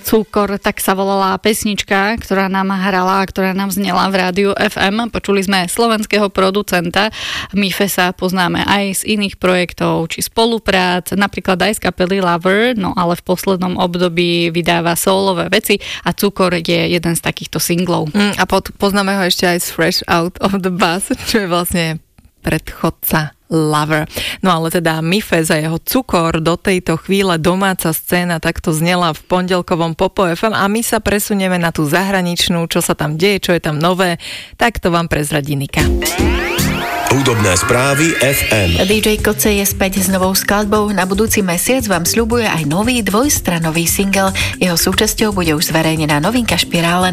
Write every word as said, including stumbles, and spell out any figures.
Cukor, tak sa volala pesnička, ktorá nám hrala, ktorá nám znela v rádiu ef em. Počuli sme slovenského producenta. Mifesa poznáme aj z iných projektov, či spoluprác, napríklad aj z kapely Lover, no ale v poslednom období vydáva soulové veci a Cukor je jeden z takýchto singlov. Mm, a pod, poznáme ho ešte aj z Fresh Out of the Bus, čo je vlastne predchodca Lover. No ale teda Mifes a jeho Cukor, do tejto chvíle domáca scéna takto znela v pondelkovom Popo ef em a my sa presunieme na tú zahraničnú, čo sa tam deje, čo je tam nové, tak to vám prezradí Nika. Hudobné správy ef em. dý džej Koce je späť s novou skladbou. Na budúci mesiac vám sľubuje aj nový dvojstranový single. Jeho súčasťou bude už zverejnená novinka Špirále